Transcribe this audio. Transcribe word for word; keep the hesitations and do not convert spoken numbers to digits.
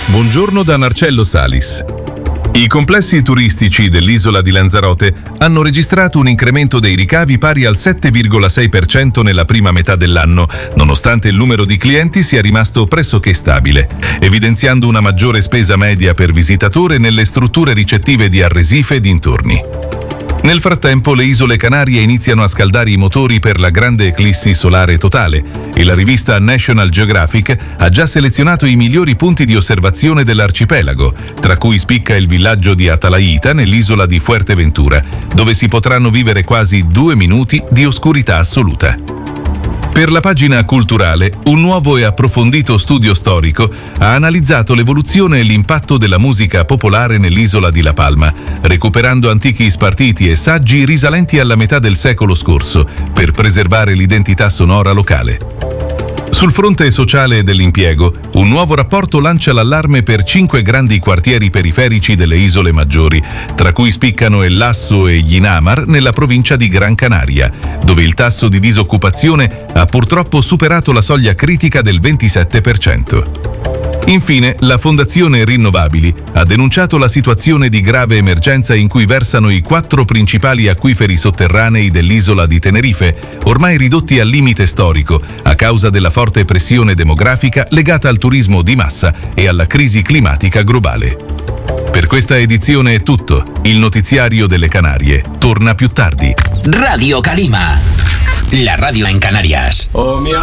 Buongiorno da Marcello Salis. I complessi turistici dell'isola di Lanzarote hanno registrato un incremento dei ricavi pari al sette virgola sei per cento nella prima metà dell'anno, nonostante il numero di clienti sia rimasto pressoché stabile, evidenziando una maggiore spesa media per visitatore nelle strutture ricettive di Arresife e dintorni. Nel frattempo le isole Canarie iniziano a scaldare i motori per la grande eclissi solare totale e la rivista National Geographic ha già selezionato i migliori punti di osservazione dell'arcipelago, tra cui spicca il villaggio di Atalaita nell'isola di Fuerteventura, dove si potranno vivere quasi due minuti di oscurità assoluta. Per la pagina culturale, un nuovo e approfondito studio storico ha analizzato l'evoluzione e l'impatto della musica popolare nell'isola di La Palma, recuperando antichi spartiti e saggi risalenti alla metà del secolo scorso, per preservare l'identità sonora locale. Sul fronte sociale dell'impiego, un nuovo rapporto lancia l'allarme per cinque grandi quartieri periferici delle isole maggiori, tra cui spiccano El Lasso e Ginamar nella provincia di Gran Canaria, dove il tasso di disoccupazione ha purtroppo superato la soglia critica del ventisette per cento. Infine, la Fondazione Rinnovabili ha denunciato la situazione di grave emergenza in cui versano i quattro principali acquiferi sotterranei dell'isola di Tenerife, ormai ridotti al limite storico a causa della forte pressione demografica legata al turismo di massa e alla crisi climatica globale. Per questa edizione è tutto. Il notiziario delle Canarie torna più tardi. Radio Calima, la radio en Canarias. Oh, mia